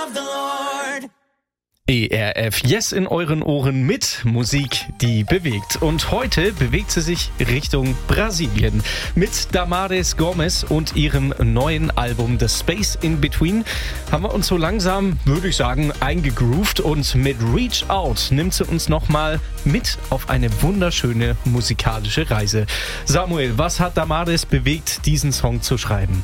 of the Lord. ERF Yes in euren Ohren mit Musik, die bewegt. Und heute bewegt sie sich Richtung Brasilien mit Damares Gomes und ihrem neuen Album The Space in Between haben wir uns so langsam, würde ich sagen, eingegroovt, und mit Reach Out nimmt sie uns nochmal mit auf eine wunderschöne musikalische Reise. Samuel, was hat Damares bewegt, diesen Song zu schreiben?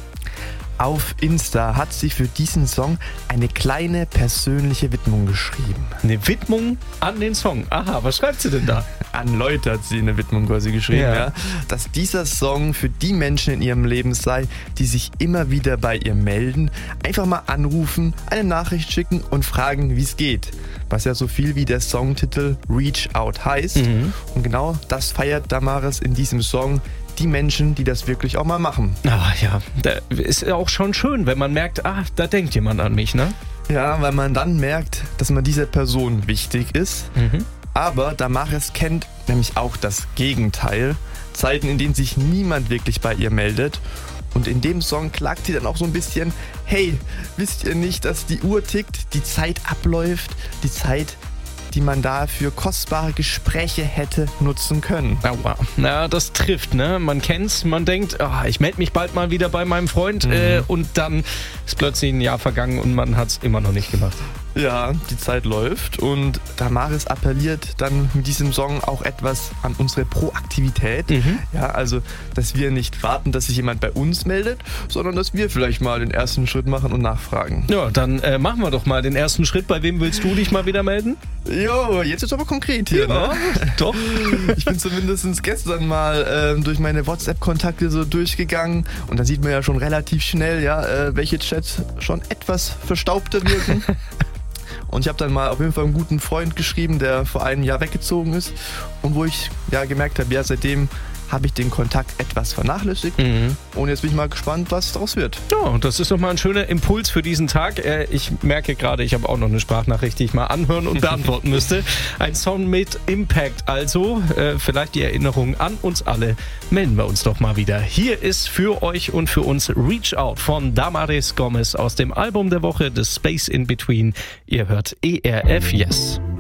Auf Insta hat sie für diesen Song eine kleine persönliche Widmung geschrieben. Eine Widmung an den Song. Aha, was schreibt sie denn da? An Leute hat sie eine Widmung quasi geschrieben, Ja. dass dieser Song für die Menschen in ihrem Leben sei, die sich immer wieder bei ihr melden, einfach mal anrufen, eine Nachricht schicken und fragen, wie es geht. Was ja so viel wie der Songtitel Reach Out heißt. Und genau das feiert Damares in diesem Song. Die Menschen, die das wirklich auch mal machen. Ah ja, da ist ja auch schon schön, wenn man merkt, da denkt jemand an mich, ne? Ja, weil man dann merkt, dass man dieser Person wichtig ist. Aber Damares kennt nämlich auch das Gegenteil. Zeiten, in denen sich niemand wirklich bei ihr meldet. Und in dem Song klagt sie dann auch so ein bisschen, hey, wisst ihr nicht, dass die Uhr tickt, die Zeit abläuft, die Zeit, die man da für kostbare Gespräche hätte nutzen können. Aua. Na, das trifft, ne? Man kennt's, man denkt, ich melde mich bald mal wieder bei meinem Freund, und dann ist plötzlich ein Jahr vergangen und man hat's immer noch nicht gemacht. Ja, die Zeit läuft und Damares appelliert dann mit diesem Song auch etwas an unsere Proaktivität. Ja, also, dass wir nicht warten, dass sich jemand bei uns meldet, sondern dass wir vielleicht mal den ersten Schritt machen und nachfragen. Ja, dann machen wir doch mal den ersten Schritt. Bei wem willst du dich mal wieder melden? Jo, jetzt ist aber konkret hier, Ja, ne? doch. Ich bin zumindest gestern mal durch meine WhatsApp-Kontakte so durchgegangen und da sieht man ja schon relativ schnell, welche Chats schon etwas verstaubter wirken. Und ich habe dann mal auf jeden Fall einen guten Freund geschrieben, der vor einem Jahr weggezogen ist und wo ich gemerkt habe, seitdem habe ich den Kontakt etwas vernachlässigt. Und jetzt bin ich mal gespannt, was daraus wird. Ja, das ist doch mal ein schöner Impuls für diesen Tag. Ich merke gerade, ich habe auch noch eine Sprachnachricht, die ich mal anhören und beantworten müsste. Ein Song mit Impact, also vielleicht die Erinnerung an uns alle. Melden wir uns doch mal wieder. Hier ist für euch und für uns Reach Out von Damares Gomes aus dem Album der Woche, The Space in Between. Ihr hört ERF Yes.